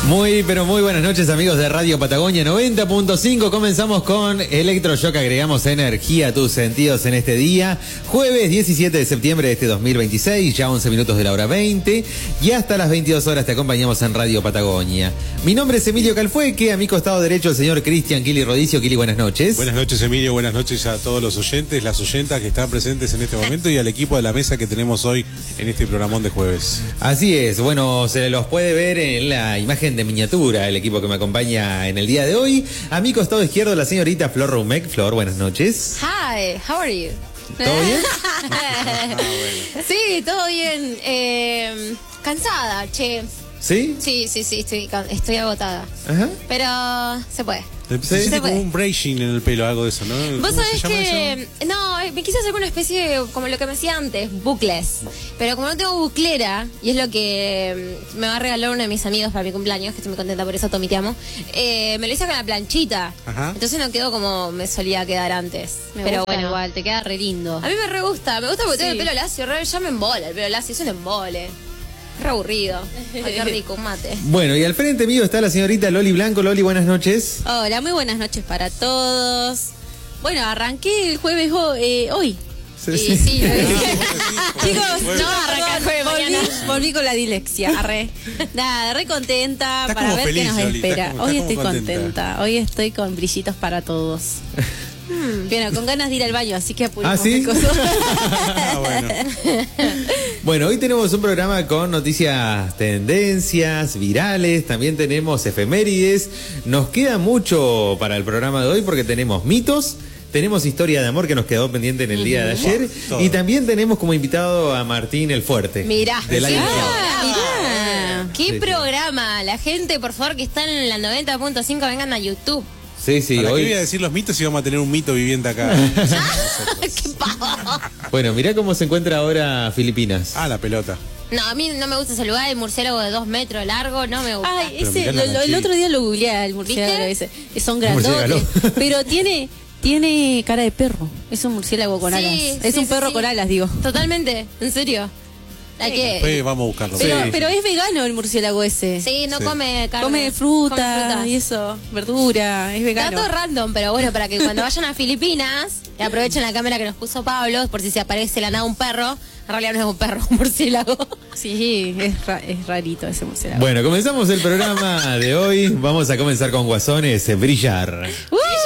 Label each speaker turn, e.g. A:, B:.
A: Muy, pero muy buenas noches, amigos de Radio Patagonia 90.5. Comenzamos con Electroshock. Agregamos energía a tus sentidos en este día. Jueves 17 de septiembre de este 2026, ya 11 minutos de la hora 20. Y hasta las 22 horas te acompañamos en Radio Patagonia. Mi nombre es Emilio Calfueque. A mi costado derecho el señor Cristian Kili Rodicio. Kili, buenas noches.
B: Buenas noches, Emilio. Buenas noches a todos los oyentes, las oyentas que están presentes en este momento y al equipo de la mesa que tenemos hoy en este programón de jueves.
A: Así es. Bueno, se los puede ver en la imagen de miniatura, el equipo que me acompaña en el día de hoy. A mi costado izquierdo la señorita Flor Rumec. Flor, buenas noches.
C: Hi, how are you?
A: ¿Todo bien?
B: Bueno.
C: Sí, todo bien. Cansada, che.
A: ¿Sí?
C: Sí, estoy agotada.
A: Ajá.
C: Pero se puede.
B: Te hiciste como un brushing en el pelo, algo de eso, ¿no?
C: Vos
B: ¿Cómo
C: sabés
B: se llama
C: que...
B: eso?
C: No, me quise hacer una especie de, como lo que me hacía antes, bucles. Pero como no tengo buclera, y es lo que me va a regalar uno de mis amigos para mi cumpleaños, que estoy muy contenta por eso, Tommy, te amo, me lo hice con la planchita.
B: Ajá.
C: Entonces no quedó como me solía quedar antes.
D: Pero bueno, igual, te queda re lindo.
C: A mí me re gusta porque tengo el pelo lacio, ya me embola el pelo lacio, es un embole. Re aburrido. Ay, qué rico, un mate.
A: Bueno, y al frente mío está la señorita Loli Blanco. Loli, buenas noches.
D: Hola, muy buenas noches para todos. Bueno, arranqué el jueves hoy.
A: Sí.
C: Sí,
D: Chicos,
B: Jueves.
D: no,
C: arranca el jueves mañana.
D: volví con la dilexia, arre. Nada, re contenta
B: Estás
D: para
B: como
D: ver
B: feliz,
D: qué nos
B: Loli,
D: espera.
B: estás
D: Hoy
B: como
D: estoy
B: contenta.
D: contenta, hoy estoy con brillitos para todos. Bueno, con ganas de ir al baño, así que apuremos.
A: ¿Ah, sí?
D: el coso.
B: Ah, bueno.
A: Bueno, hoy tenemos un programa con noticias, tendencias, virales, también tenemos efemérides. Nos queda mucho para el programa de hoy porque tenemos mitos, tenemos historia de amor que nos quedó pendiente en el día de ayer
B: Todo.
A: y también tenemos como invitado a Martín el Fuerte.
C: Mirá.
A: Del año pasado.
D: Mirá.
C: ¿Qué
A: Sí,
C: programa? La gente, por favor, que están en la 90.5, vengan a YouTube.
A: Sí, sí,
B: ¿Para qué
A: hoy.
B: voy a decir los mitos si vamos a tener un mito viviente acá?
C: ¡Qué pavo!
A: Bueno, mirá cómo se encuentra ahora Filipinas.
B: Ah, la pelota.
C: No, a mí no me gusta ese lugar, el murciélago de 2 metros de largo, no me gusta.
D: Ay,
B: Pero
D: ese,
B: mirá la
D: el
B: lanchita.
D: otro día lo googleé, el murciélago
C: ¿Viste?
D: ese. Son
A: Murciélago.
D: grandotes, pero tiene cara de perro. Es un murciélago con
C: Sí,
D: alas.
C: sí,
D: Es un
C: sí,
D: perro
C: sí.
D: con alas, digo.
C: Totalmente, en serio. Hay que...
B: Después vamos a buscarlo.
D: Pero,
A: Sí.
D: pero es vegano el murciélago ese.
C: Sí, no
B: Sí.
C: come carne.
D: Come fruta
C: frutas.
D: y eso, verdura, es
C: Está
D: vegano.
C: todo random, pero bueno, para que cuando vayan a Filipinas, y aprovechen la cámara que nos puso Pablo, por si se aparece de la nada un perro. En realidad no es un perro, es un murciélago.
D: Sí, es rarito ese murciélago.
A: Bueno, comenzamos el programa de hoy. Vamos a comenzar con Guasones, Brillar.